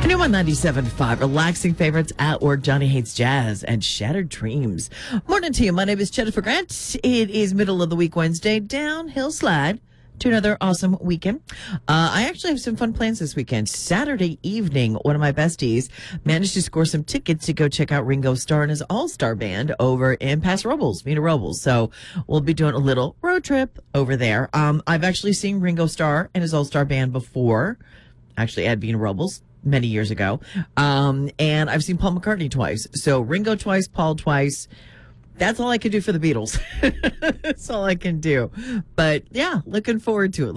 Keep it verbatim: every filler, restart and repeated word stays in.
New one ninety-seven point five, relaxing favorites at work, Johnny Hates Jazz and Shattered Dreams. Morning to you. My name is Jennifer Grant. It is middle of the week Wednesday, downhill slide to another awesome weekend. Uh, I actually have some fun plans this weekend. Saturday evening, one of my besties managed to score some tickets to go check out Ringo Starr and his all-star band over in Paso Robles, Vina Robles. So we'll be doing a little road trip over there. Um, I've actually seen Ringo Starr and his all-star band before, actually at Vina Robles many years ago. Um, and I've seen Paul McCartney twice. So Ringo twice, Paul twice. That's all I can do for the Beatles. That's all I can do. But yeah, looking forward to it.